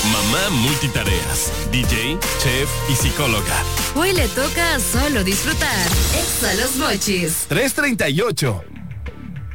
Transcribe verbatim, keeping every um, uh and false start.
Mamá multitareas, D J, chef y psicóloga. Hoy le toca solo disfrutar. Exa Los Mochis. tres treinta y ocho.